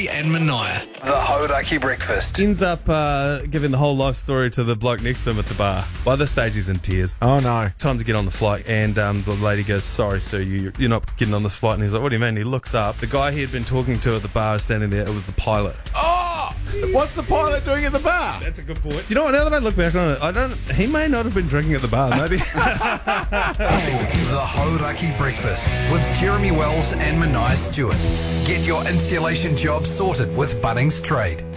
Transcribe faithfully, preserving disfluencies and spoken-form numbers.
Jeremy and Mania. The Hauraki Breakfast. Ends up uh, giving the whole life story to the bloke next to him at the bar. By this stage, he's in tears. Oh, no. Time to get on the flight, and um, the lady goes, sorry, sir, you, you're not getting on this flight. And he's like, what do you mean? He looks up. The guy he had been talking to at the bar is standing there. It was the pilot. Oh! What's the pilot doing at the bar? That's a good point. You know what? Now that I look back on it, I don't. He may not have been drinking at the bar, maybe. The Hauraki Breakfast with Jeremy Wells and Mania Stewart. Get your insulation job sorted with Bunnings Trade.